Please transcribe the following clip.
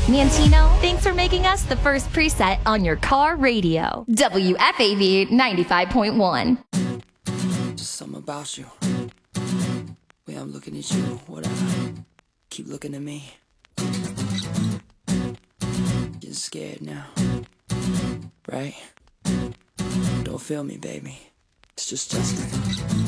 Mantino, thanks for making us the first preset on your car radio. WFAV 95.1. Just something about you. Way I'm looking at you, whatever. Keep looking at me. Getting scared now. Right? Don't feel me, baby. It's just Justin.